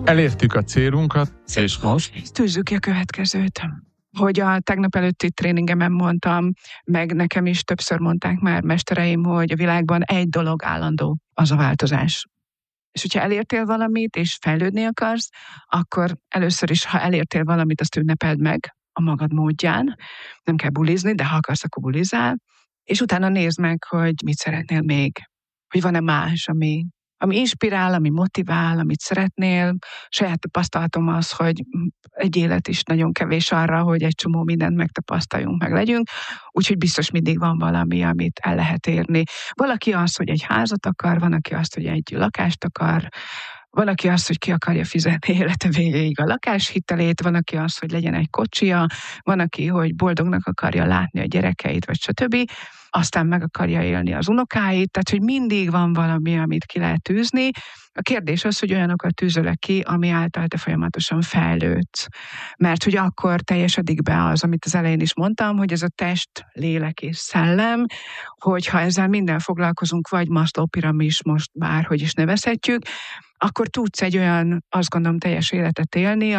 Elértük a célunkat, és most? Tűzzük ki a következőt. Hogy a tegnap előtti tréningemen mondtam, meg nekem is többször mondták már mestereim, hogy a világban egy dolog állandó, az a változás. És hogyha elértél valamit, és fejlődni akarsz, akkor először is, ha elértél valamit, azt ünnepeld meg a magad módján. Nem kell bulizni, de ha akarsz, akkor bulizál. És utána nézd meg, hogy mit szeretnél még. Hogy van-e más, ami inspirál, ami motivál, amit szeretnél. Saját tapasztalatom az, hogy egy élet is nagyon kevés arra, hogy egy csomó mindent megtapasztaljunk, meg legyünk. Úgyhogy biztos mindig van valami, amit el lehet érni. Valaki azt, hogy egy házat akar, van, aki azt, hogy egy lakást akar, van, aki azt, hogy ki akarja fizetni élete végéig a lakáshitelét, van, aki azt, hogy legyen egy kocsia, van, aki, hogy boldognak akarja látni a gyerekeit, vagy stb. Aztán meg akarja élni az unokáit, tehát, hogy mindig van valami, amit ki lehet tűzni. A kérdés az, hogy olyanokat tűzöl ki, ami által te folyamatosan fejlődsz. Mert hogy akkor teljesedik be az, amit az elején is mondtam, hogy ez a test, lélek és szellem, hogyha ezzel minden foglalkozunk, vagy Maslow piramis, most bárhogy is nevezhetjük, akkor tudsz egy olyan, azt gondolom, teljes életet élni,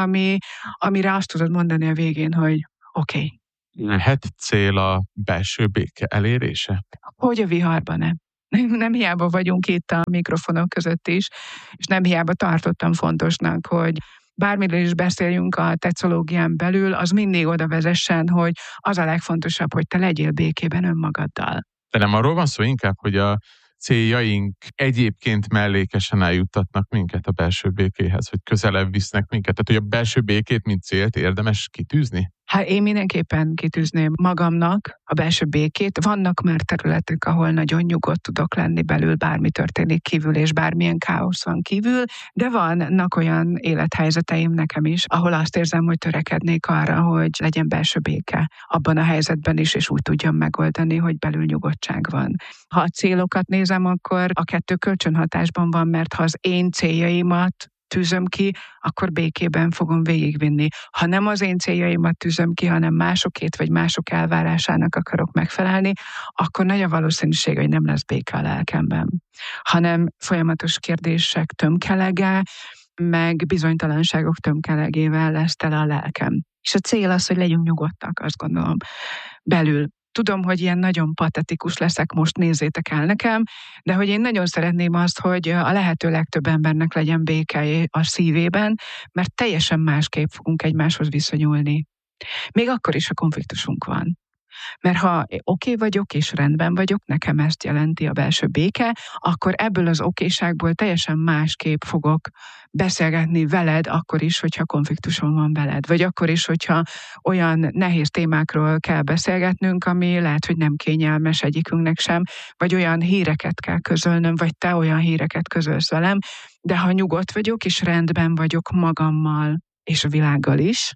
amire azt tudod mondani a végén, hogy oké. Lehet cél a belső béke elérése? Hogy a viharban nem. Nem hiába vagyunk itt a mikrofonok között is, és nem hiába tartottam fontosnak, hogy bármiről is beszéljünk a tetszológián belül, az mindig oda vezessen, hogy az a legfontosabb, hogy te legyél békében önmagaddal. De nem arról van szó inkább, hogy a céljaink egyébként mellékesen eljuttatnak minket a belső békéhez, hogy közelebb visznek minket. Tehát, hogy a belső békét, mint célt érdemes kitűzni? Hát én mindenképpen kitűzném magamnak a belső békét. Vannak már területek, ahol nagyon nyugodt tudok lenni belül, bármi történik kívül, és bármilyen káosz van kívül, de vannak olyan élethelyzeteim nekem is, ahol azt érzem, hogy törekednék arra, hogy legyen belső béke abban a helyzetben is, és úgy tudjam megoldani, hogy belül nyugodtság van. Ha a célokat nézem, akkor a kettő kölcsönhatásban van, mert ha az én céljaimat tűzöm ki, akkor békében fogom végigvinni. Ha nem az én céljaimat tűzöm ki, hanem másokét vagy mások elvárásának akarok megfelelni, akkor nagy a valószínűség, hogy nem lesz béke a lelkemben. Hanem folyamatos kérdések tömkelege, meg bizonytalanságok tömkelegével lesz tele a lelkem. És a cél az, hogy legyünk nyugodtak, azt gondolom, belül. Tudom, hogy ilyen nagyon patetikus leszek, most nézzétek el nekem, de hogy én nagyon szeretném azt, hogy a lehető legtöbb embernek legyen béke a szívében, mert teljesen másképp fogunk egymáshoz viszonyulni. Még akkor is, ha konfliktusunk van. Mert ha oké vagyok és rendben vagyok, nekem ezt jelenti a belső béke, akkor ebből az okéságból teljesen másképp fogok beszélgetni veled, akkor is, hogyha konfliktuson van veled. Vagy akkor is, hogyha olyan nehéz témákról kell beszélgetnünk, ami lehet, hogy nem kényelmes egyikünknek sem, vagy olyan híreket kell közölnöm, vagy te olyan híreket közölsz velem, de ha nyugodt vagyok és rendben vagyok magammal és a világgal is,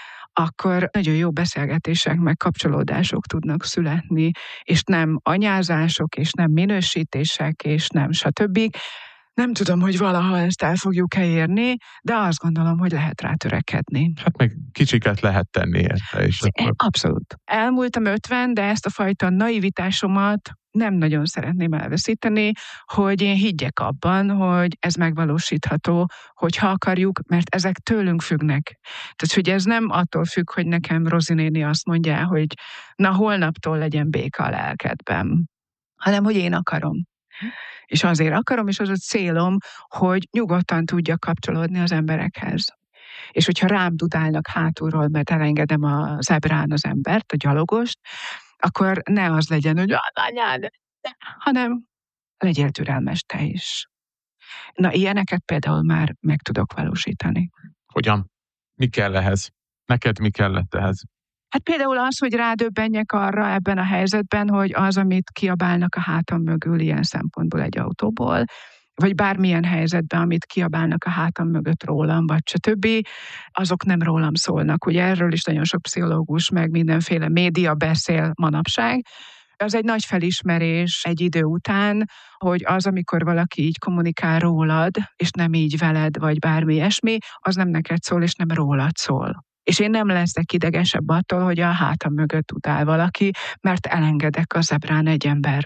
akkor nagyon jó beszélgetések, meg kapcsolódások tudnak születni, és nem anyázások, és nem minősítések, és nem stb. Nem tudom, hogy valaha ezt el fogjuk-e érni, de azt gondolom, hogy lehet rá törekedni. Hát meg kicsiket lehet tenni érte is. Akkor... Abszolút. Elmúltam 50, de ezt a fajta naivitásomat nem nagyon szeretném elveszíteni, hogy én higgyek abban, hogy ez megvalósítható, hogyha akarjuk, mert ezek tőlünk függnek. Tehát, hogy ez nem attól függ, hogy nekem Rozi néni azt mondja, hogy na holnaptól legyen béke a lelkedben, hanem hogy én akarom. És azért akarom, és az a célom, hogy nyugodtan tudjak kapcsolódni az emberekhez. És hogyha rám dudálnak hátulról, mert elengedem a zebrán az embert, a gyalogost, akkor ne az legyen, hogy anyád, hanem legyél türelmes te is. Na, ilyeneket például már meg tudok valósítani. Hogyan? Mi kell ehhez? Neked mi kellett ehhez? Hát például az, hogy rádöbbenjek arra ebben a helyzetben, hogy az, amit kiabálnak a hátam mögül ilyen szempontból egy autóból, vagy bármilyen helyzetben, amit kiabálnak a hátam mögött rólam, vagy stb., azok nem rólam szólnak. Ugye erről is nagyon sok pszichológus, meg mindenféle média beszél manapság. Az egy nagy felismerés egy idő után, hogy az, amikor valaki így kommunikál rólad, és nem így veled, vagy bármi ilyesmi, az nem neked szól, és nem rólad szól. És én nem leszek idegesebb attól, hogy a hátam mögött utál valaki, mert elengedek a zebrán egy embert.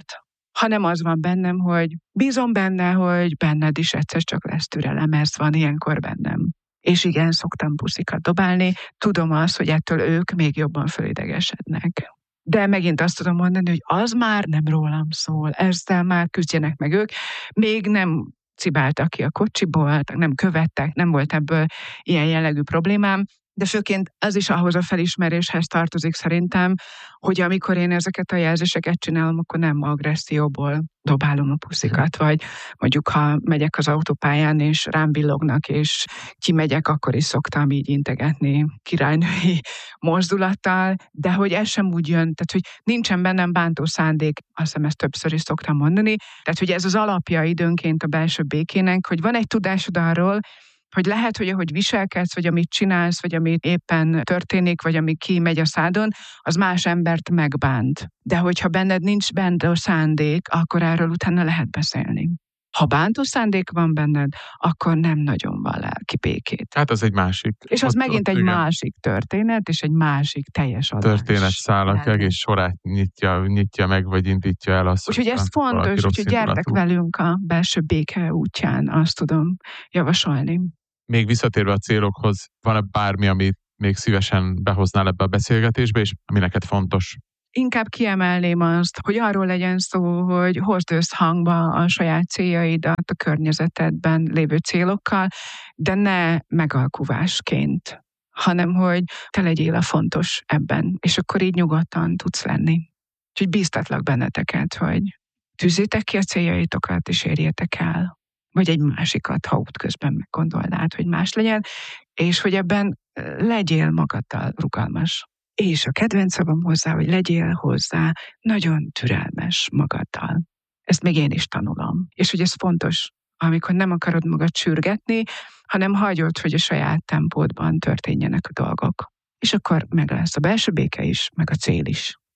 hanem az van bennem, hogy bízom benne, hogy benned is egyszer csak lesz türelem, ez van ilyenkor bennem. És igen, szoktam puszikat dobálni, tudom azt, hogy ettől ők még jobban fölidegesednek. De megint azt tudom mondani, hogy az már nem rólam szól, ezzel már küzdjenek meg ők, még nem cibáltak ki a kocsiból, nem követtek, nem volt ebből ilyen jellegű problémám, de főként az is ahhoz a felismeréshez tartozik szerintem, hogy amikor én ezeket a jelzéseket csinálom, akkor nem agresszióból dobálom a puszikat, vagy mondjuk ha megyek az autópályán, és rám villognak, és kimegyek, akkor is szoktam így integetni királynői mozdulattal, de hogy ez sem úgy jön, tehát hogy nincsen bennem bántó szándék, azt hiszem ezt többször is szoktam mondani, tehát hogy ez az alapja időnként a belső békének, hogy van egy tudásod arról, hogy lehet, hogy ahogy viselkedsz, vagy amit csinálsz, vagy amit éppen történik, vagy ami kimegy a szádon, az más embert megbánt. De hogyha benned nincs bántó szándék, akkor erről utána lehet beszélni. Ha bántó szándék van benned, akkor nem nagyon van lelki békét. Hát az egy másik. És az megint egy másik történet, és egy másik teljes adás. Történetszálak egész sorát nyitja meg, vagy indítja el azt. Úgyhogy ez fontos, úgyhogy gyertek velünk a belső béke útján, azt tudom javasolni. Még visszatérve a célokhoz, van-e bármi, amit még szívesen behoznál ebbe a beszélgetésbe, és ami neked fontos? Inkább kiemelném azt, hogy arról legyen szó, hogy hozd összhangba a saját céljaidat a környezetedben lévő célokkal, de ne megalkuvásként, hanem hogy te legyél a fontos ebben, és akkor így nyugodtan tudsz lenni. Úgyhogy bíztatlak benneteket, hogy tűzzétek ki a céljaitokat, és érjétek el. Vagy egy másikat, ha útközben meggondolnád, hogy más legyen, és hogy ebben legyél magaddal rugalmas. És a kedvenc szavam hozzá, hogy legyél hozzá nagyon türelmes magaddal. Ezt még én is tanulom. És hogy ez fontos, amikor nem akarod magad sürgetni, hanem hagyod, hogy a saját tempódban történjenek a dolgok. És akkor meg lesz a belső béke is, meg a cél is.